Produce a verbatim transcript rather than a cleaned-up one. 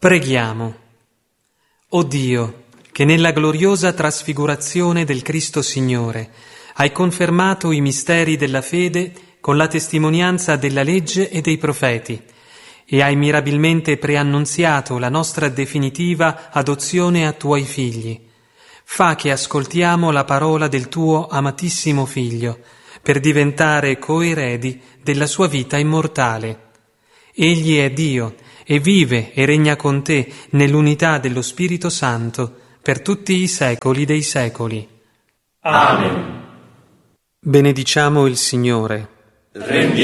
Preghiamo. O Dio, che nella gloriosa trasfigurazione del Cristo Signore hai confermato i misteri della fede con la testimonianza della legge e dei profeti, e hai mirabilmente preannunziato la nostra definitiva adozione a tuoi figli, fa che ascoltiamo la parola del tuo amatissimo Figlio, per diventare coeredi della sua vita immortale. Egli è Dio e vive e regna con te nell'unità dello Spirito Santo per tutti i secoli dei secoli. Amen. Benediciamo il Signore. Rendiamo